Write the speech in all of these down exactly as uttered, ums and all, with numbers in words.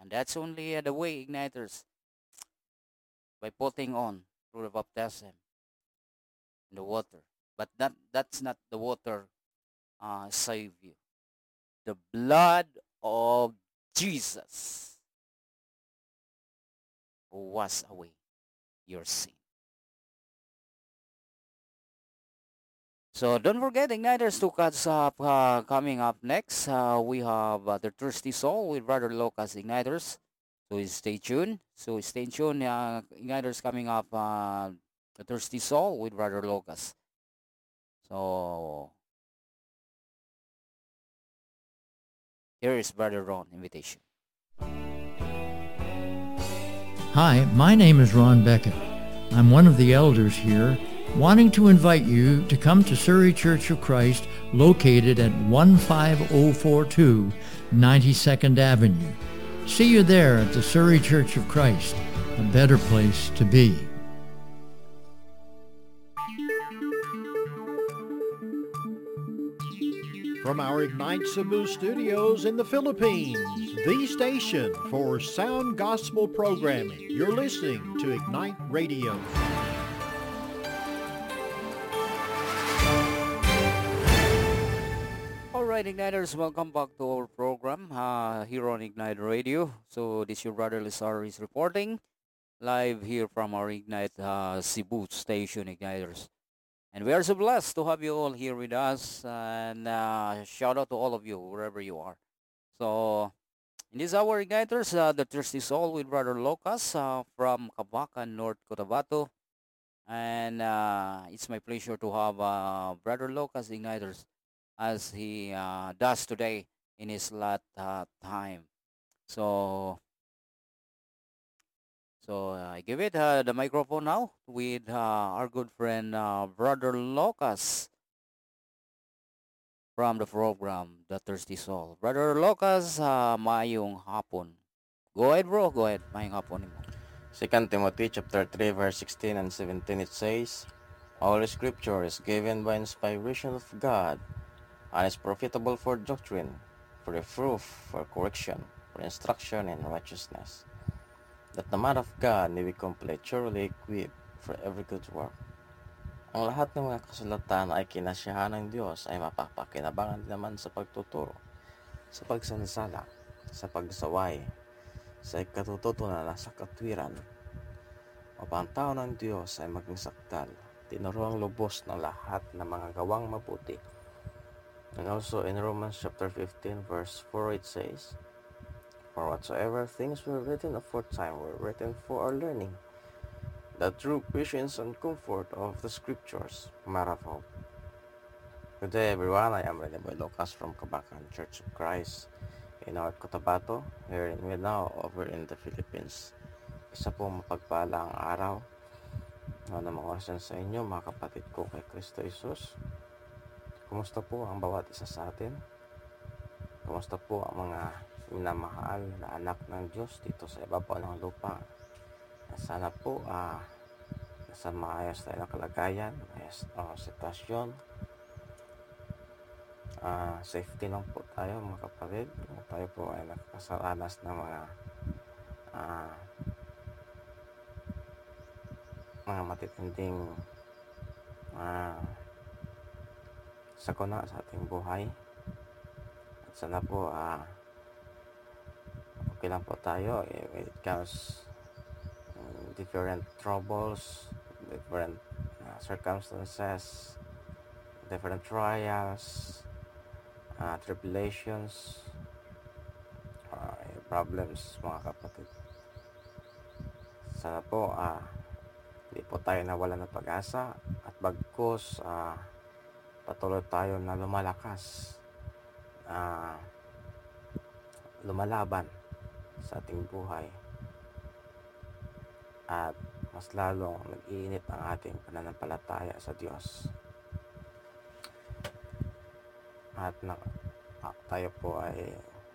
And that's only uh, the way, igniters, by putting on through the baptism in the water. But that that's not the water uh, save you. The blood of Jesus wash away your sin. So don't forget, Igniters, to catch up. Uh, coming up next, uh, we have uh, the Thirsty Soul with Brother Locas Igniters. So stay tuned. So stay tuned, uh, Igniters, coming up. Uh, the Thirsty Soul with Brother Locas. So here is Brother Ron invitation. Hi, my name is Ron Beckett. I'm one of the elders here, wanting to invite you to come to Surrey Church of Christ, located at one five zero four two ninety-second Avenue. See you there at the Surrey Church of Christ, a better place to be. From our Ignite Cebu studios in the Philippines, the station for sound gospel programming. You're listening to Ignite Radio. Alright, Igniters, welcome back to our program uh, here on Ignite Radio. So this is your brother Lizar is reporting live here from our Ignite uh, Cebu station, Igniters. And we are so blessed to have you all here with us. And uh, shout out to all of you, wherever you are. So, in this hour, Igniters, uh, the Thirsty Soul with Brother Locas uh, from Kabacan, North Cotabato. And uh, it's my pleasure to have uh, Brother Locas, Igniters, as he uh, does today in his last uh, time. So, So uh, I give it uh, the microphone now with uh, our good friend uh, Brother Locas from the program The Thirsty Soul. Brother Locas, uh, mayong hapon. Go ahead, bro. Go ahead. Mayong hapon mo. Second Timothy chapter three verse sixteen and seventeen, it says, all scripture is given by inspiration of God and is profitable for doctrine, for reproof, for correction, for instruction in righteousness, that the man of God may be complete, thoroughly equipped for every good work. Ang lahat ng mga kasulatan ay kinasyahan ng Diyos ay mapapakinabangan naman sa pagtuturo, sa pagsansala, sa pagsaway, sa ikatututunan sa katwiran, upang ang tao ng Diyos ay maging sakdal, tinuruang lubos ng lahat ng mga gawang mabuti. And also in Romans chapter fifteen verse four, it says, for whatsoever things were written aforetime were written for our learning, the true patience and comfort of the scriptures, matter of hope. Good day everyone, I am Rene Boy Lucas from Kabacan Church of Christ in North Cotabato, here in Mindanao, over in the Philippines. Isa po mapagpalang araw na namawasan sa inyo mga kapatid ko kay Kristo Jesus. Kumusta po ang bawat isa sa atin? Kumusta po ang mga minamahal na anak ng Diyos dito sa ibabaw ng lupa? Sana po uh, nasa maayos tayo na kalagayan, maayos uh, sitwasyon. Uh, safety lang po tayo mga kapatid. Tayo po ay nakasaranas ng mga uh, mga matitinding uh, sakuna sa ating buhay. At sana po uh, okay lang po tayo eh, when it comes um, different troubles, different uh, circumstances, different trials, uh, tribulations, uh, problems mga kapatid. Sana po uh, hindi po tayo nawala ng pag-asa at bagkus uh, patuloy tayo na lumalakas, uh, lumalaban sa ating buhay, at mas lalong nag-iinit ang ating pananampalataya sa Diyos. At na, uh, tayo po ay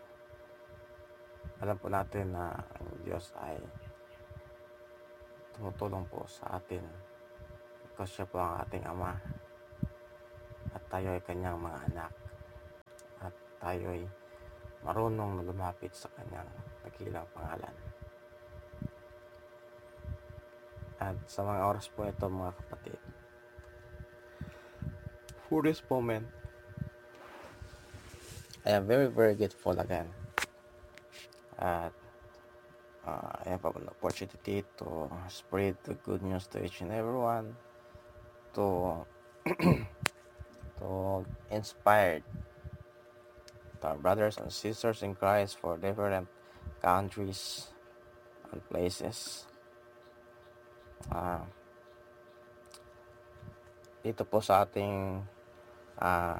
alam po natin na ang Diyos ay tumutulong po sa atin because siya po ang ating Ama at tayo ay kanyang mga anak at tayo ay marunong na lumapit sa kanyang dakilang pangalan. At sa mga oras po ito mga kapatid, for this moment, I am very very grateful again. At uh, I have an opportunity to spread the good news to each and everyone, to to inspire our brothers and sisters in Christ for different countries and places. Uh, dito po sa ating uh,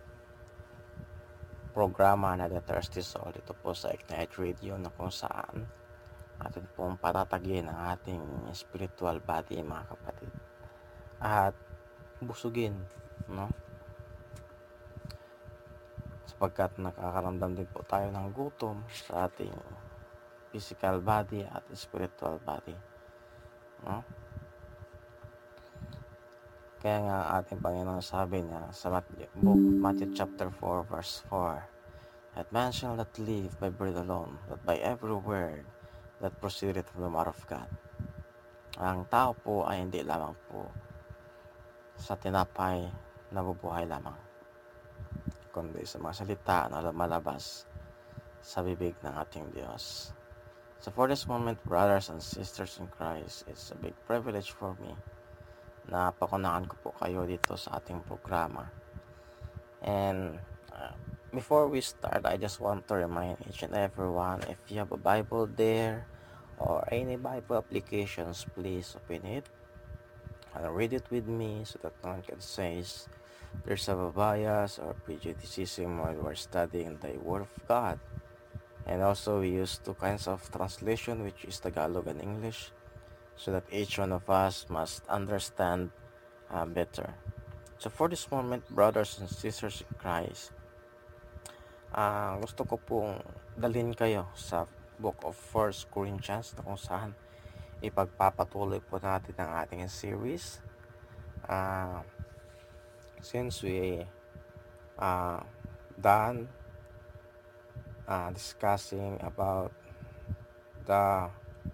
programa na The Thirsty Soul, dito po sa Ignite Radio, na kung saan atin pong patatagin ang ating spiritual body mga kapatid at busugin, no? Sapagkat nakakaramdam din po tayo ng gutom sa ating physical body at spiritual body, no? Kaya nga ating Panginoon sabi niya sa book Matthew chapter four verse four, that man shall not live by bread alone, but by every word that proceedeth from the mouth of God. Ang tao po ay hindi lamang po sa tinapay na bubuhay lamang, kundi sa mga salita na lumalabas sa bibig ng ating Diyos. So for this moment, brothers and sisters in Christ, it's a big privilege for me na pakunaan ko po kayo dito sa ating programa. And uh, before we start, I just want to remind each and everyone, if you have a Bible there or any Bible applications, please open it and read it with me so that no one can say there's a bias or prejudice when we're studying the Word of God. And also we use two kinds of translation, which is Tagalog and English, so that each one of us must understand uh, better. So for this moment, brothers and sisters in Christ, uh, gusto ko pong dalhin kayo sa book of First Corinthians, na kung saan ipagpapatuloy po natin ang ating series. Uh, since we uh, done uh, discussing about the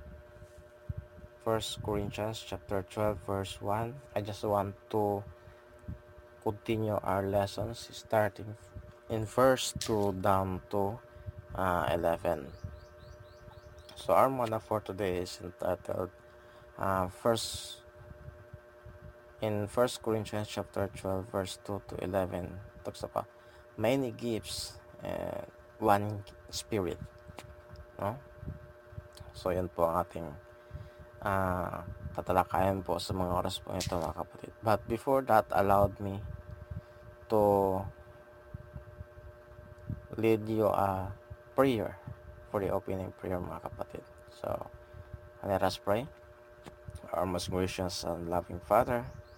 First Corinthians chapter twelve verse one, I just want to continue our lessons starting in verse two down to uh, eleven. So our motto for today is entitled uh, first in First Corinthians chapter twelve verse two to eleven, talks about many gifts and one spirit, no? So yan po ang ating uh, tatalakayan po sa mga oras po ito mga kapatid. But before that, allowed me to lead you a prayer for the opening prayer mga kapatid. So let us pray. Our most gracious and loving Father,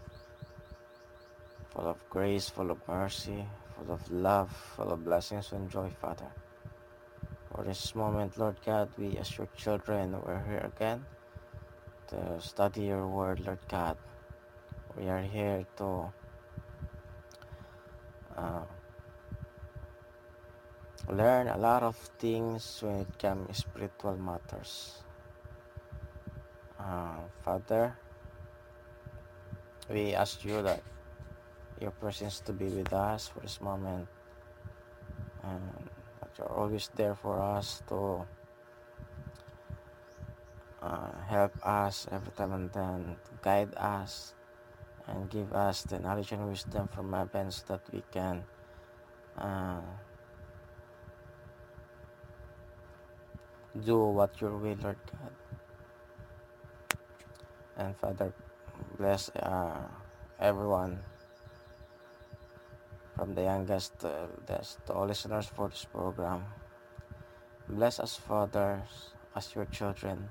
full of grace, full of mercy, full of love, full of blessings and joy, Father, for this moment, Lord God, we as your children, we're here again to study your word, Lord God. We are here to uh, learn a lot of things when it comes to spiritual matters. Uh, Father, we ask you that your presence to be with us for this moment, and that you're always there for us to Uh, help us every time and then, to guide us and give us the knowledge and wisdom from heaven, so that we can uh, do what your will, Lord God. And Father, bless uh, everyone from the youngest to, to all listeners for this program. Bless us, fathers, as your children,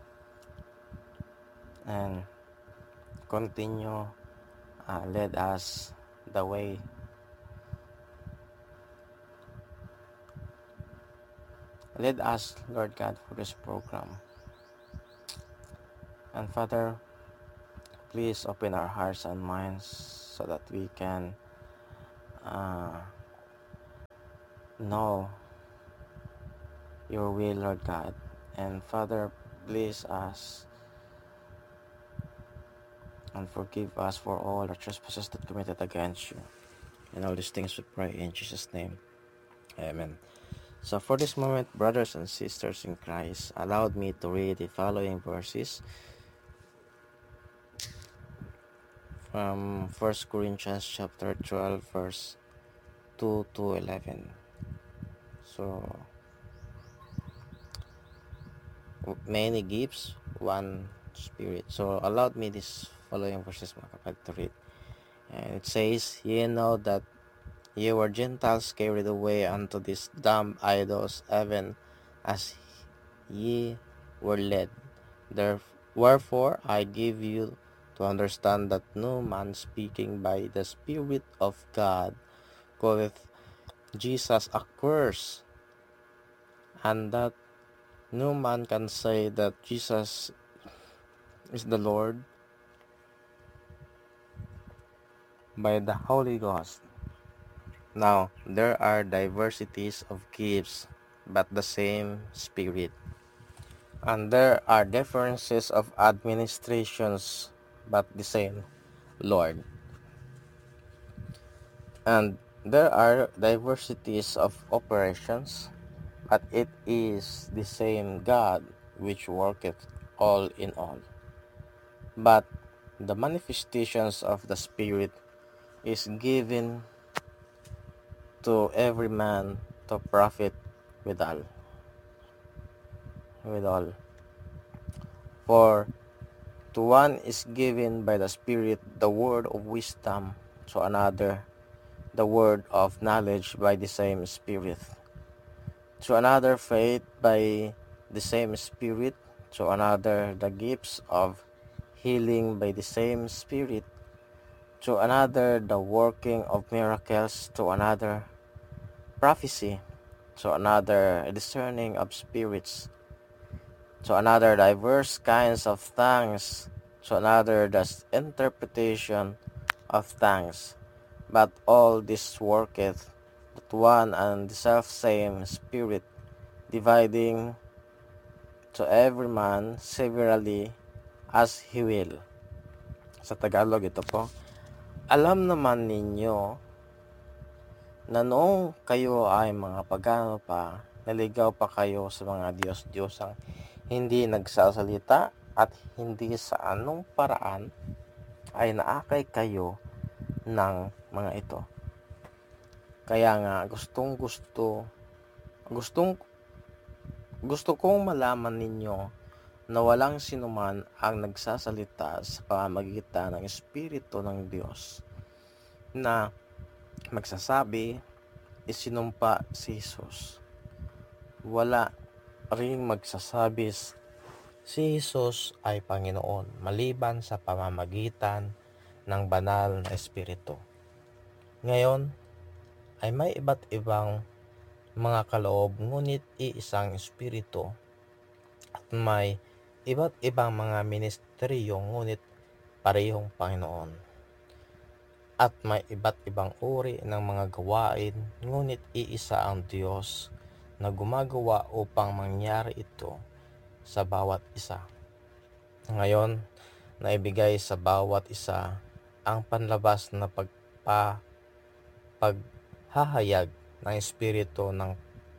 and continue uh, lead us the way lead us, Lord God, for this program. And Father, please open our hearts and minds so that we can uh, know your will, Lord God. And Father, bless us and forgive us for all our trespasses that committed against you. And all these things we pray in Jesus' name. Amen. So for this moment, brothers and sisters in Christ, allowed me to read the following verses from First Corinthians chapter twelve, verse two to eleven. So, many gifts, one Spirit. So, allowed me this following verses, mga kapag, to read. And it says, Ye know that ye were Gentiles carried away unto these dumb idols, even as ye were led. Wherefore I give you to understand that no man speaking by the Spirit of God calleth Jesus accursed, and that no man can say that Jesus is the Lord by the Holy Ghost. Now, there are diversities of gifts, but the same Spirit. And there are differences of administrations, but the same Lord. And there are diversities of operations, but it is the same God which worketh all in all. But the manifestations of the Spirit is given to every man to profit withal. withal. For to one is given by the Spirit the word of wisdom, to another the word of knowledge by the same Spirit, to another faith by the same Spirit, to another the gifts of healing by the same Spirit, to another the working of miracles, to another prophecy, to another discerning of spirits, to another diverse kinds of tongues, to another the interpretation of tongues. But all this worketh that one and the selfsame Spirit, dividing to every man severally as he will. Sa Tagalog ito po, alam naman ninyo na noong kayo ay mga pagano pa, naligaw pa kayo sa mga Diyos-Diyosang hindi nagsasalita at hindi sa anong paraan ay naakay kayo ng mga ito. Kaya nga gustong gusto gustong gusto kong malaman ninyo na walang sinuman ang nagsasalita sa pamamagitan ng Espiritu ng Diyos na magsasabi isinumpa si Jesus. Wala ring magsasabi si Jesus ay Panginoon maliban sa pamamagitan ng banal na Espiritu. Ngayon ay may iba't ibang mga kaloob ngunit iisang Espiritu, at may iba't ibang mga ministeryo ngunit parehong Panginoon, at may iba't ibang uri ng mga gawain ngunit iisa ang Diyos na gumagawa upang mangyari ito sa bawat isa. Ngayon, naibigay sa bawat isa ang panlabas na pagpa, paghahayag ng Espiritu ng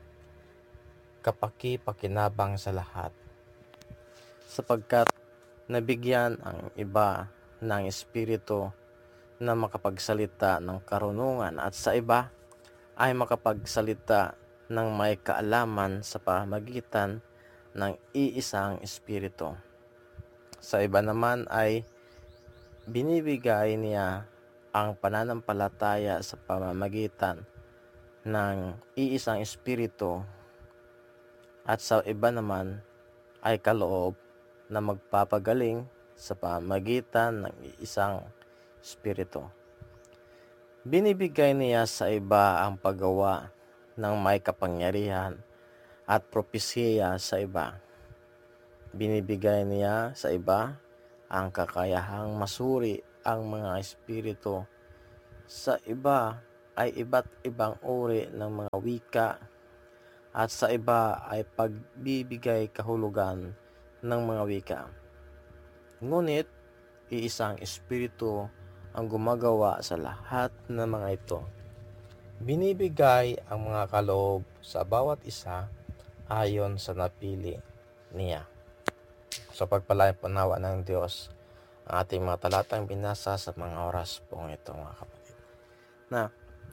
kapaki-pakinabang sa lahat. Sapagkat nabigyan ang iba ng Espiritu na makapagsalita ng karunungan, at sa iba ay makapagsalita ng may kaalaman sa pamamagitan ng iisang Espiritu. Sa iba naman ay binibigay niya ang pananampalataya sa pamamagitan ng iisang Espiritu, at sa iba naman ay kaloob na magpapagaling sa pamamagitan ng iisang Espiritu. Binibigay niya sa iba ang paggawa ng may kapangyarihan at propesiya sa iba. Binibigay niya sa iba ang kakayahang masuri ang mga espiritu. Sa iba ay iba't ibang uri ng mga wika at sa iba ay pagbibigay kahulugan ng mga wika. Ngunit, iisang Espiritu ang gumagawa sa lahat ng mga ito. Binibigay ang mga kaloob sa bawat isa ayon sa napili niya. Sa pagpalain po nawa ng Diyos ang ating mga talatang binasa sa mga oras pong ito, mga kapatid. Na,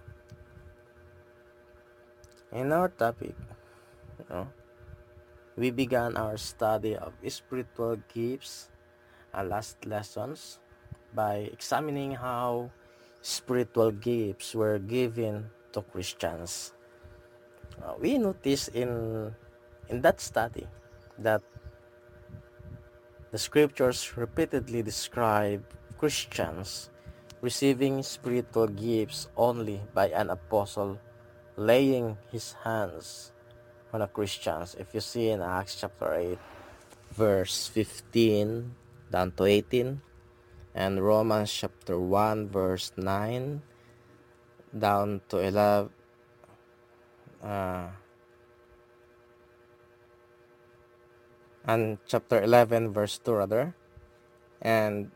in our topic, you know, we began our study of spiritual gifts and last lessons by examining how spiritual gifts were given to Christians. Uh, we noticed in in that study that the scriptures repeatedly describe Christians receiving spiritual gifts only by an apostle laying his hands on a Christians. If you see in Acts chapter eight, verse fifteen down to eighteen, and Romans chapter one, verse nine down to eleven, uh, and chapter eleven, verse two, rather, and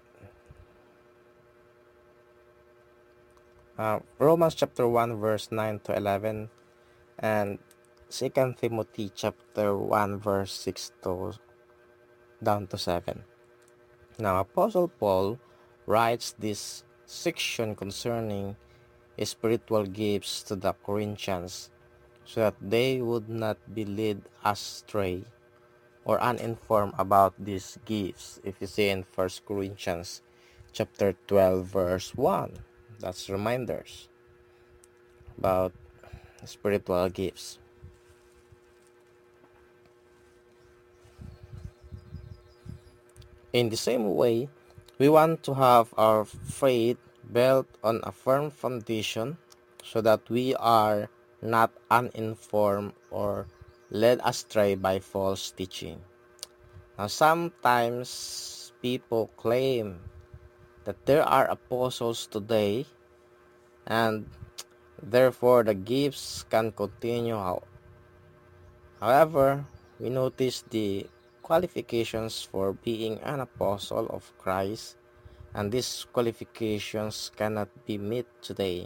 uh, Romans chapter one, verse nine to eleven, and Second Timothy chapter one, verse six to down to seven. Now, Apostle Paul writes this section concerning spiritual gifts to the Corinthians so that they would not be led astray or uninformed about these gifts. If you see in First Corinthians chapter twelve, verse one, that's reminders about spiritual gifts. In the same way, we want to have our faith built on a firm foundation so that we are not uninformed or led astray by false teaching. Now, sometimes people claim that there are apostles today and therefore the gifts can continue. However, we notice the qualifications for being an apostle of Christ, and these qualifications cannot be met today.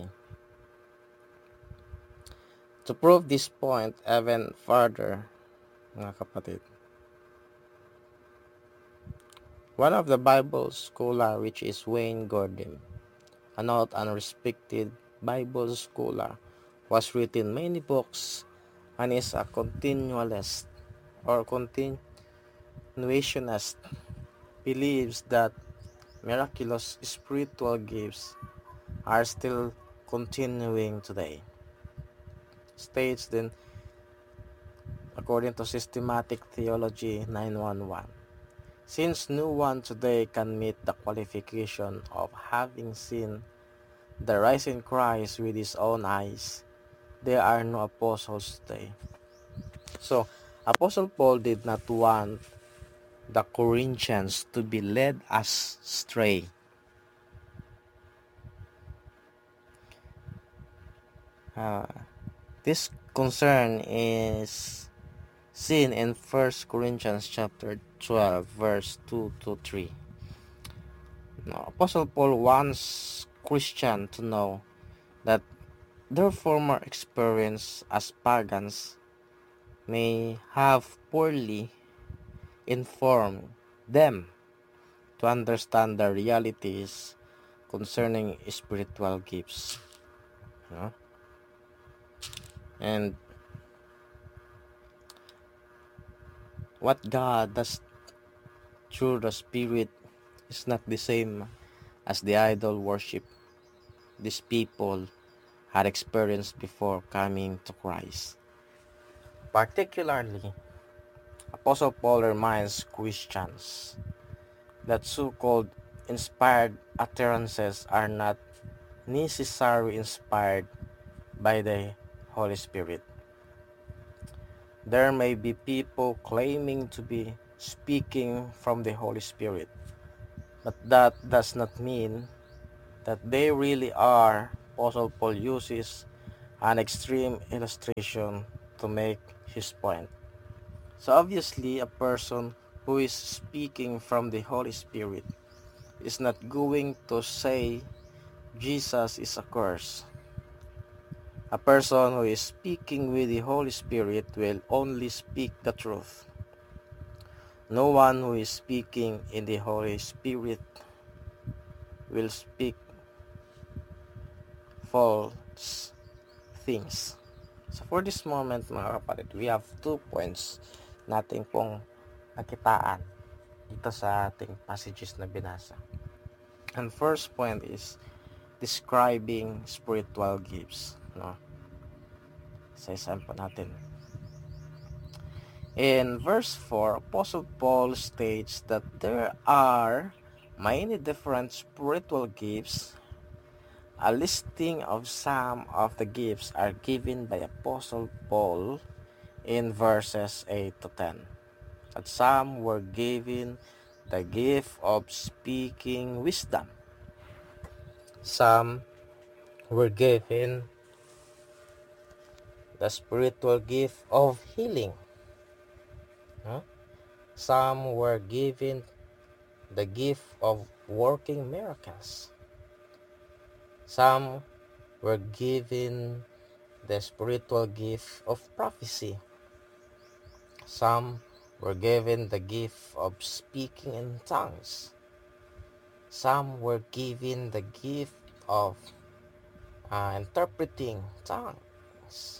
To prove this point even further, mga kapatid, one of the Bible scholar, which is Wayne Gordon, a not unrespected Bible scholar, was written many books and is a continualist or continuationist, believes that miraculous spiritual gifts are still continuing today. States then, according to Systematic Theology nine one one, since no one today can meet the qualification of having seen the risen Christ with his own eyes, there are no apostles today. So, Apostle Paul did not want the Corinthians to be led astray. Uh, this concern is seen in First Corinthians chapter twelve, verse two to three. Now, Apostle Paul wants Christians to know that their former experience as pagans may have poorly informed them to understand the realities concerning spiritual gifts. You know? And what God does through the Spirit is not the same as the idol worship these people had experienced before coming to Christ. Particularly, Apostle Paul reminds Christians that so-called inspired utterances are not necessarily inspired by the Holy Spirit. There may be people claiming to be speaking from the Holy Spirit, but that does not mean that they really are. Apostle Paul uses an extreme illustration to make his point. So obviously, a person who is speaking from the Holy Spirit is not going to say Jesus is a curse. A person who is speaking with the Holy Spirit will only speak the truth. No one who is speaking in the Holy Spirit will speak false things. So for this moment, mga kapatid, we have two points nating pong nakitaan dito sa ating passages na binasa. And first point is describing spiritual gifts. No? Sa example natin. In verse four, Apostle Paul states that there are many different spiritual gifts. A listing of some of the gifts are given by Apostle Paul in verses eight to ten. That some were given the gift of speaking wisdom. Some were given the spiritual gift of healing. Huh? Some were given the gift of working miracles. Some were given the spiritual gift of prophecy. Some were given the gift of speaking in tongues. Some were given the gift of uh, interpreting tongues.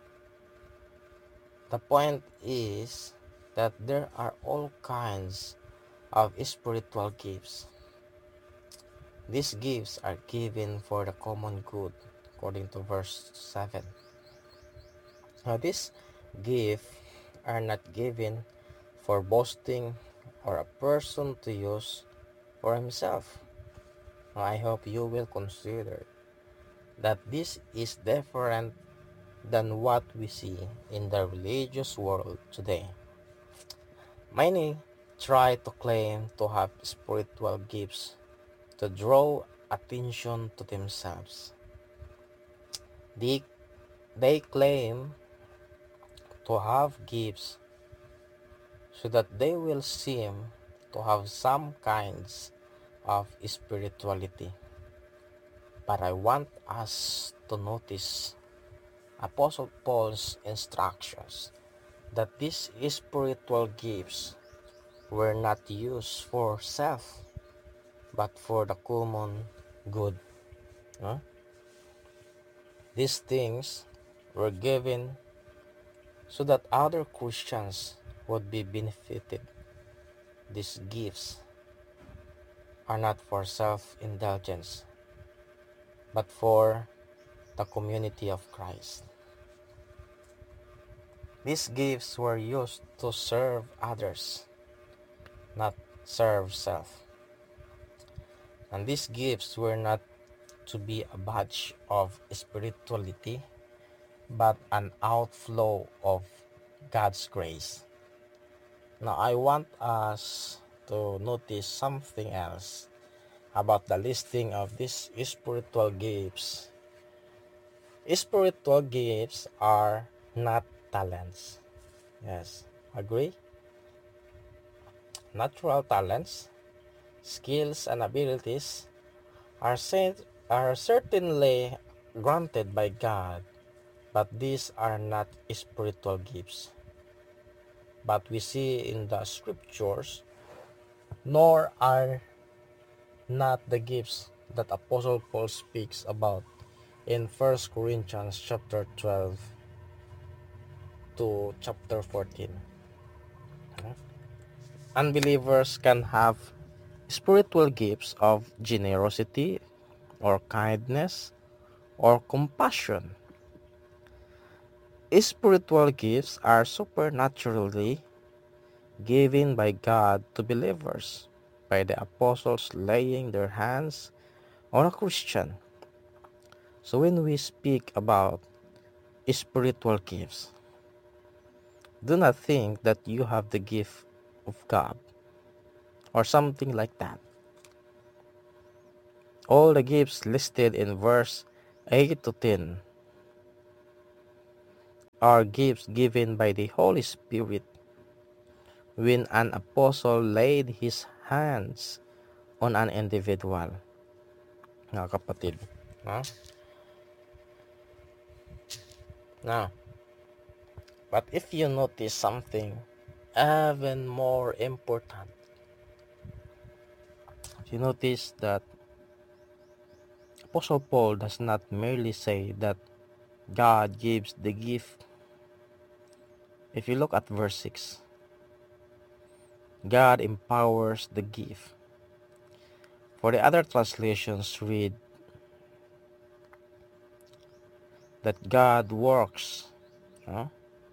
The point is that there are all kinds of spiritual gifts. These gifts are given for the common good, according to verse seven. Now, these gifts are not given for boasting or a person to use for himself. Now, I hope you will consider that this is different than what we see in the religious world today. Many try to claim to have spiritual gifts to draw attention to themselves. They, they claim to have gifts so that they will seem to have some kinds of spirituality. But I want us to notice Apostle Paul's instructions that these spiritual gifts were not used for self, but for the common good. Huh? These things were given so that other Christians would be benefited. These gifts are not for self-indulgence, but for the community of Christ. These gifts were used to serve others, not serve self. And these gifts were not to be a badge of spirituality, but an outflow of God's grace. Now, I want us to notice something else about the listing of these spiritual gifts. Spiritual gifts are not talents. Yes, agree? Natural talents, skills, and abilities are, said, are certainly granted by God, but these are not spiritual gifts. But we see in the scriptures, nor are not the gifts that Apostle Paul speaks about in First Corinthians chapter twelve to chapter fourteen. Unbelievers can have spiritual gifts of generosity or kindness or compassion. Spiritual gifts are supernaturally given by God to believers by the apostles laying their hands on a Christian. So when we speak about spiritual gifts, do not think that you have the gift of God or something like that. All the gifts listed in verse eight to ten are gifts given by the Holy Spirit when an apostle laid his hands on an individual. Mga kapatid. No? Now, but if you notice something even more important, you notice that Apostle Paul does not merely say that God gives the gift. If you look at verse six, God empowers the gift. For the other translations read that God works. No?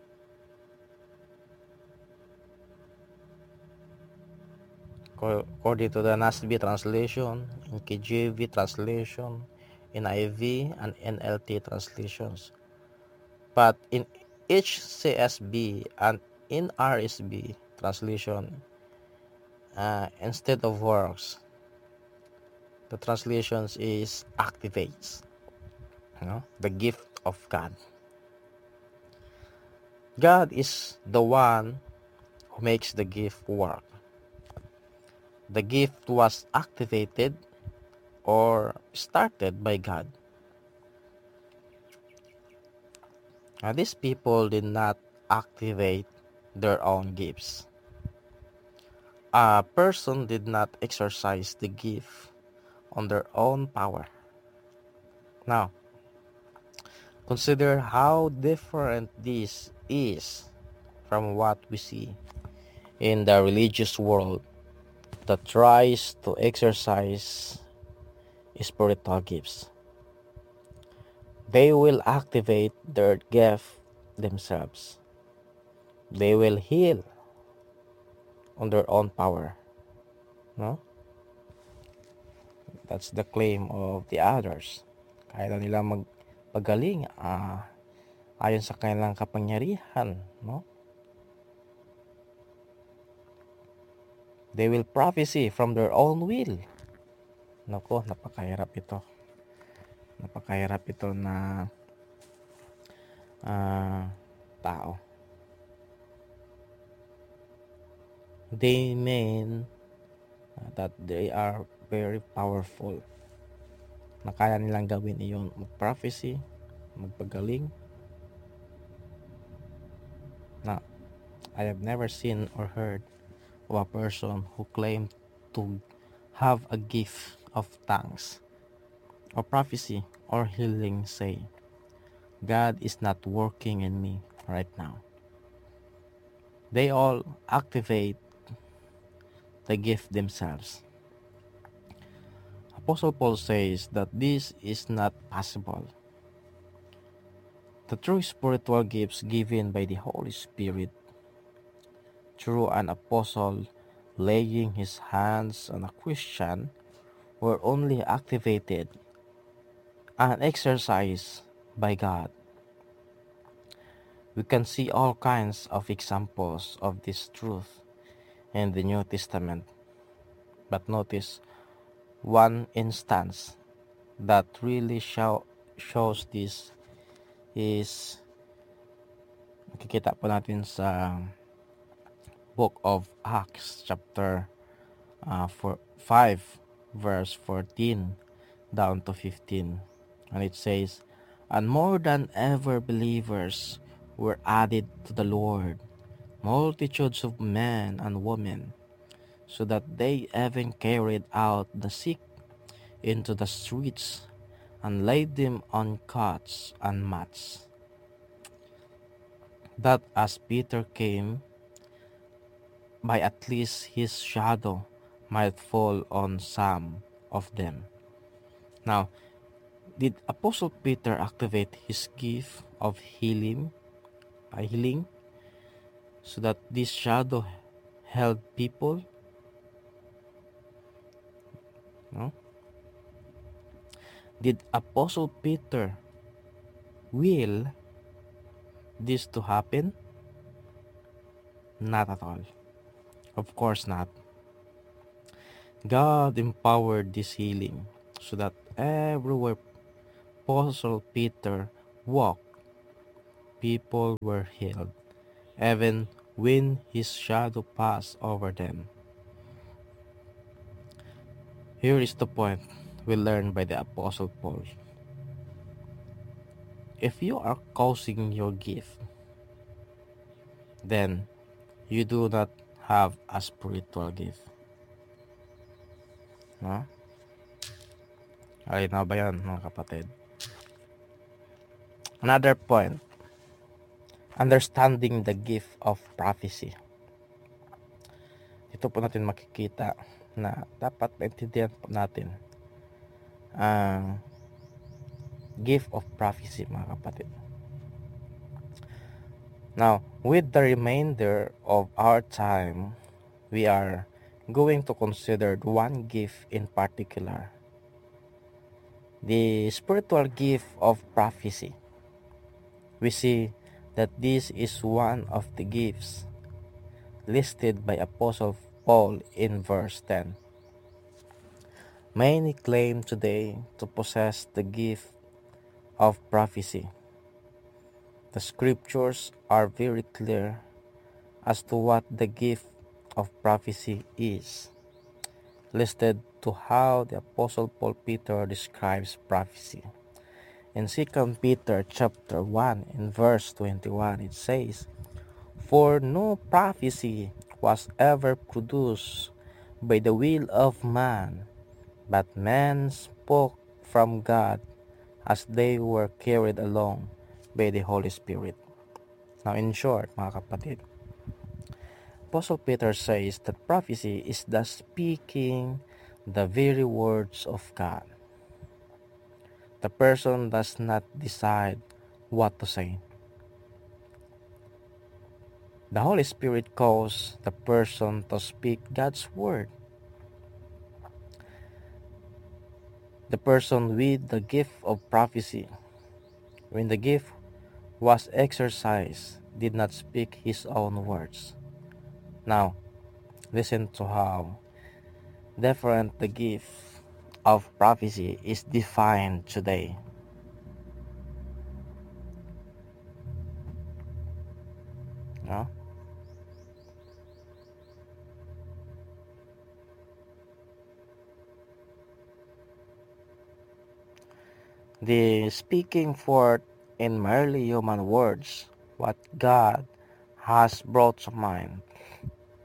According to the N A S B translation, in K J V translation, N I V, and N L T translations. But in H C S B and in R S B translation, uh, instead of works, the translations is activates. You know, the gift of God. God is the one who makes the gift work. The gift was activated or started by God. Now, these people did not activate their own gifts. A person did not exercise the gift on their own power. Now, consider how different this is from what we see in the religious world that tries to exercise spiritual gifts. They will activate their gift themselves. They will heal on their own power. No? That's the claim of the others. Kaya na nila magpagaling ah, ayon sa kanilang kapangyarihan. No? They will prophesy from their own will. Nako, napakahirap ito. Napakahirap ito na uh, tao. They mean that they are very powerful. Na kaya nilang gawin iyon, mag-prophecy, magpagaling. Now, I have never seen or heard of a person who claimed to have a gift of tongues or prophecy or healing say, God is not working in me right now. They all activate the gift themselves. Apostle Paul says that this is not possible. The true spiritual gifts given by the Holy Spirit through an apostle laying his hands on a Christian were only activated and exercised by God. We can see all kinds of examples of this truth in the New Testament. But notice one instance that really show, shows this is makikita po natin sa book of Acts chapter uh, five verse fourteen down to fifteen, and it says, and more than ever believers were added to the Lord, multitudes of men and women, so that they even carried out the sick into the streets and laid them on cots and mats, that as Peter came by, at least his shadow might fall on some of them. Now, did Apostle Peter activate his gift of healing, by healing, so that this shadow held people? No? Did Apostle Peter will this to happen? Not at all. Of course not. God empowered this healing so that everywhere Apostle Peter walked, people were healed, even when his shadow passed over them. Here is the point we learn by the Apostle Paul. If you are causing your gift, then you do not have a spiritual gift. No? Alinaw ba yan, mga kapatid? Another point, understanding the gift of prophecy. Ito po natin makikita na dapat maintindihan po natin ang gift of prophecy, mga kapatid. Now, with the remainder of our time, we are going to consider one gift in particular, the spiritual gift of prophecy. We see that this is one of the gifts listed by Apostle Paul in verse ten. Many claim today to possess the gift of prophecy. The scriptures are very clear as to what the gift of prophecy is, listed to how the Apostle Paul Peter describes prophecy. In Second Peter chapter one in verse twenty-one, it says, "For no prophecy was ever produced by the will of man, but men spoke from God as they were carried along by the Holy Spirit." Now, in short, mga kapatid, Apostle Peter says that prophecy is the speaking the very words of God. The person does not decide what to say. The Holy Spirit calls the person to speak God's word. The person with the gift of prophecy, when the gift was exercised, did not speak his own words. Now, listen to how different the gift of prophecy is defined today. No? The speaking forth in merely human words what God has brought to mind.